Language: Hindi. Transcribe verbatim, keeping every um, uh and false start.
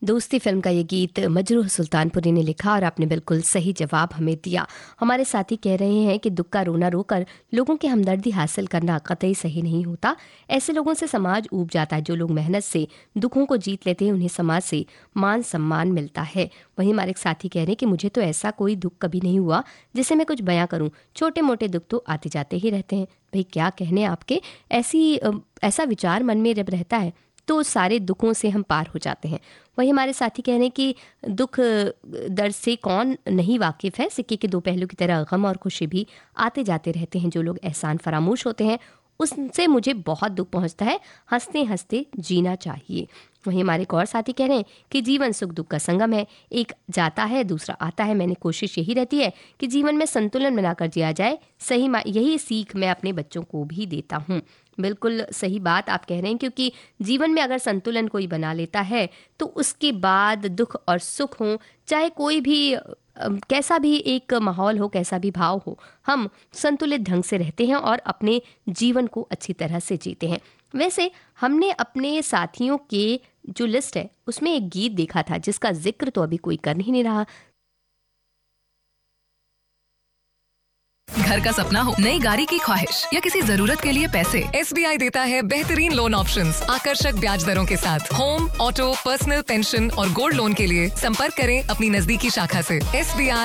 दोस्ती फिल्म का ये गीत मजरूह सुल्तानपुरी ने लिखा और आपने बिल्कुल सही जवाब हमें दिया। हमारे साथी कह रहे हैं कि दुख का रोना रोकर लोगों की हमदर्दी हासिल करना कतई सही नहीं होता। ऐसे लोगों से समाज ऊब जाता है। जो लोग मेहनत से दुखों को जीत लेते हैं उन्हें समाज से मान सम्मान मिलता है। वहीं हमारे एक साथी कह रहे हैं कि मुझे तो ऐसा कोई दुख कभी नहीं हुआ जिसे मैं कुछ बयां करूं। छोटे मोटे दुख तो आते जाते ही रहते हैं। भाई क्या कहने आपके, ऐसी ऐसा विचार मन में जब रहता है तो सारे दुखों से हम पार हो जाते हैं। वही हमारे साथी कह रहे हैं कि दुख दर्द से कौन नहीं वाकिफ़ है। सिक्के के दो पहलू की तरह गम और खुशी भी आते जाते रहते हैं। जो लोग एहसान फरामोश होते हैं उससे मुझे बहुत दुख पहुंचता है। हंसते हंसते जीना चाहिए। वहीं हमारे एक और साथी कह रहे हैं कि जीवन सुख दुख का संगम है। एक जाता है दूसरा आता है। मैंने कोशिश यही रहती है कि जीवन में संतुलन बनाकर जिया जाए। सही यही सीख मैं अपने बच्चों को भी देता हूँ। बिल्कुल सही बात आप कह रहे हैं, क्योंकि जीवन में अगर संतुलन कोई बना लेता है तो उसके बाद दुख और सुख हो, चाहे कोई भी कैसा भी एक माहौल हो, कैसा भी भाव हो, हम संतुलित ढंग से रहते हैं और अपने जीवन को अच्छी तरह से जीते हैं। वैसे हमने अपने साथियों के जो लिस्ट है उसमें एक गीत देखा था जिसका जिक्र तो अभी कोई कर ही नहीं रहा। घर का सपना हो, नई गाड़ी की ख्वाहिश या किसी जरूरत के लिए पैसे, एस बी आई देता है बेहतरीन लोन ऑप्शंस, आकर्षक ब्याज दरों के साथ। होम, ऑटो, पर्सनल, पेंशन और गोल्ड लोन के लिए संपर्क करें अपनी नजदीकी शाखा से। S B I